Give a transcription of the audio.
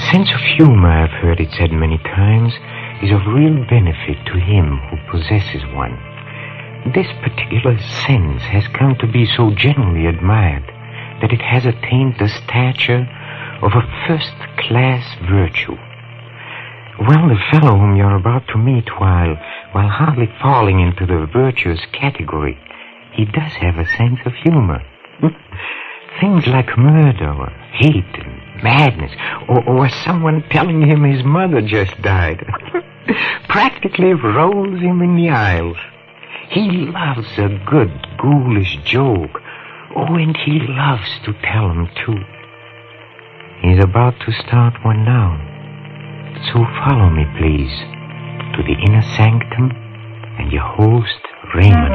sense of humor, I've heard it said many times, is of real benefit to him who possesses one. This particular sense has come to be so generally admired that it has attained the stature of a first-class virtue. Well, the fellow whom you're about to meet, while hardly falling into the virtuous category, he does have a sense of humor. Things like murder, or hate, and madness, or someone telling him his mother just died, practically rolls him in the aisles. He loves a good, ghoulish joke. Oh, and he loves to tell them, too. He's about to start one now. So follow me, please, to the inner sanctum and your host, Raymond.